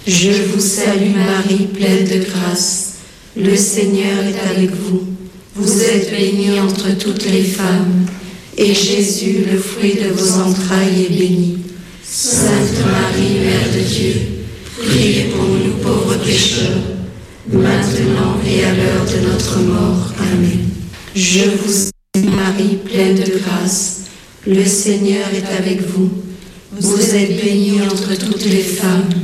Je vous salue Marie, pleine de grâce. Le Seigneur est avec vous. Vous êtes bénie entre toutes les femmes, et Jésus, le fruit de vos entrailles, est béni. Sainte Marie, Mère de Dieu, priez pour nous pauvres pécheurs, maintenant et à l'heure de notre mort. Amen. Je vous salue Marie, pleine de grâce. Le Seigneur est avec vous. Vous êtes bénie entre toutes les femmes,